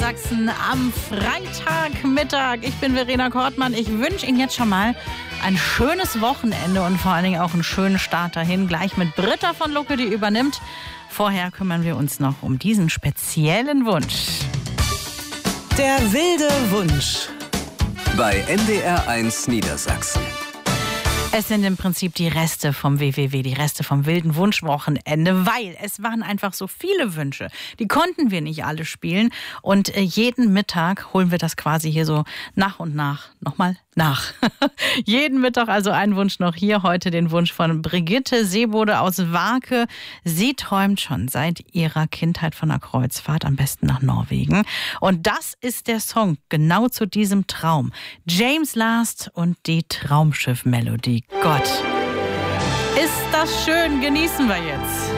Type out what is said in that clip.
Niedersachsen am Freitagmittag. Ich bin Verena Kortmann. Ich wünsche Ihnen jetzt schon mal ein schönes Wochenende und vor allen Dingen auch einen schönen Start dahin. Gleich mit Britta von Lucke, die übernimmt. Vorher kümmern wir uns noch um diesen speziellen Wunsch. Der wilde Wunsch. Bei NDR1 Niedersachsen. Es sind im Prinzip die Reste vom WWW, die Reste vom wilden Wunschwochenende, weil es waren einfach so viele Wünsche. Die konnten wir nicht alle spielen und jeden Mittag holen wir das quasi hier so nach und nach nochmal nach. Jeden Mittag also ein Wunsch noch hier. Heute den Wunsch von Brigitte Seebode aus Wake. Sie träumt schon seit ihrer Kindheit von einer Kreuzfahrt, am besten nach Norwegen. Und das ist der Song genau zu diesem Traum. James Last und die Traumschiff-Melodie. Gott, ist das schön, genießen wir jetzt.